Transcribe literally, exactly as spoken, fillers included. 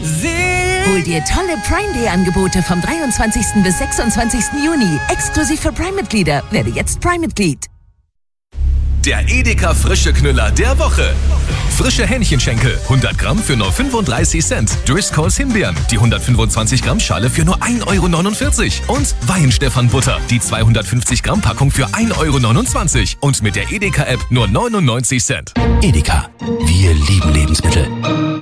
Hol dir tolle Prime Day Angebote vom dreiundzwanzigsten bis sechsundzwanzigsten Juni. Exklusiv für Prime-Mitglieder. Werde jetzt Prime-Mitglied. Der Edeka frische Knüller der Woche. Frische Hähnchenschenkel, hundert Gramm für nur fünfunddreißig Cent. Driscolls Himbeeren, die hundertfünfundzwanzig Gramm Schale für nur ein Euro neunundvierzig. Und Weihenstephan Butter, die zweihundertfünfzig Gramm Packung für ein Euro neunundzwanzig. Und mit der Edeka-App nur neunundneunzig Cent. Edeka, wir lieben Lebensmittel.